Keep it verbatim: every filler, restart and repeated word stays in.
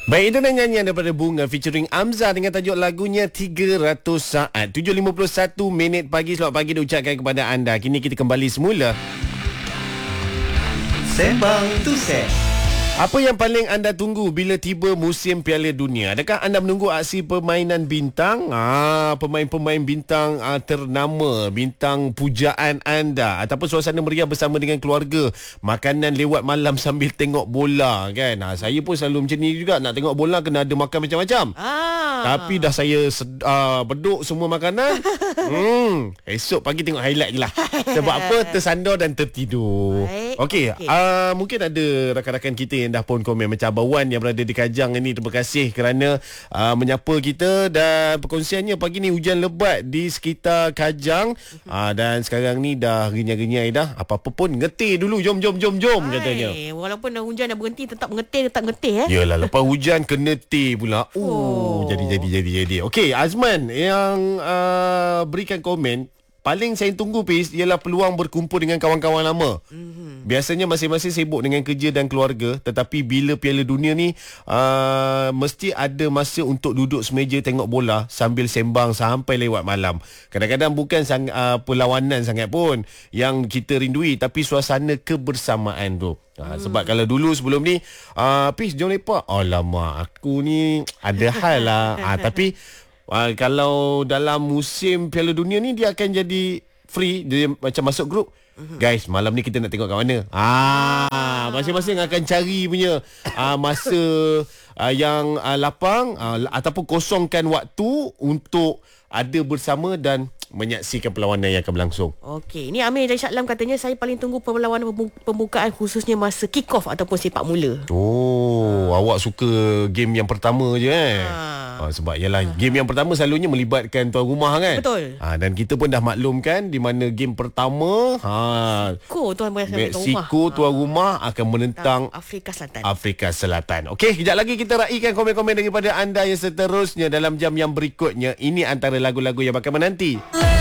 Baik, itu nyanyian daripada Bunga featuring Amza dengan tajuk lagunya tiga ratus saat. tujuh lima puluh satu minit pagi. Selamat pagi diucapkan kepada anda. Kini kita kembali semula. Sembang Tuset. Apa yang paling anda tunggu bila tiba musim Piala Dunia? Adakah anda menunggu aksi permainan bintang? Ah, pemain-pemain bintang ah, ternama, bintang pujaan anda, ataupun suasana meriah bersama dengan keluarga, makanan lewat malam sambil tengok bola kan? Ah, saya pun selalu macam ni juga, nak tengok bola kena ada makan macam-macam. Ah. Tapi dah saya sed- uh, beduk semua makanan. hmm, esok pagi tengok highlight je lah. Sebab apa? Tersandar dan tertidur. Okey, okay. uh, mungkin ada rakan-rakan kita yang dah pun komen, macam Abang Wan yang berada di Kajang ini. Terima kasih kerana uh, menyapa kita dan perkongsiannya pagi ni. Hujan lebat di sekitar Kajang, uh, dan sekarang ni dah renyai-renyai dah. Apa-apa pun ngetih dulu, jom jom jom jom Ay, katanya. Walaupun dah hujan dah berhenti, tetap ngetih tetap ngetih eh. Yalah, lepas hujan kena teh pula. Oh, oh. jadi jadi jadi jadi. Okey, Azman yang uh, berikan komen, paling saya tunggu Pis ialah peluang berkumpul dengan kawan-kawan lama. Mm-hmm. Biasanya masing-masing sibuk dengan kerja dan keluarga, tetapi bila Piala Dunia ni uh, mesti ada masa untuk duduk semeja tengok bola sambil sembang sampai lewat malam. Kadang-kadang bukan sang, uh, perlawanan sangat pun yang kita rindui, tapi suasana kebersamaan tu. Ha, hmm. Sebab kalau dulu sebelum ni uh, Pis jom lepak, alamak aku ni ada hal lah. ha, Tapi Uh, kalau dalam musim Piala Dunia ni dia akan jadi free, dia macam masuk grup. Uh-huh. Guys, malam ni kita nak tengok kat mana? Ah, masing-masing akan cari punya uh, masa uh, yang uh, lapang uh, ataupun kosongkan waktu untuk ada bersama dan menyaksikan perlawanan yang akan berlangsung. Okey, ni Amir dan Syaklam katanya saya paling tunggu perlawanan pembukaan, khususnya masa kick off ataupun sepak mula. Oh, ha. Awak suka game yang pertama je eh? Ha. Ha, sebab yalah, ha. game yang pertama selalunya melibatkan tuan rumah kan? Betul. Ha, dan kita pun dah maklumkan di mana game pertama, ha, Mexico tuan rumah, Mexico tuan rumah ha. akan menentang Afrika Selatan. Afrika Selatan. Okey, kejap lagi kita raikan komen-komen daripada anda yang seterusnya dalam jam yang berikutnya. Ini antara lagu-lagu yang bakal menanti.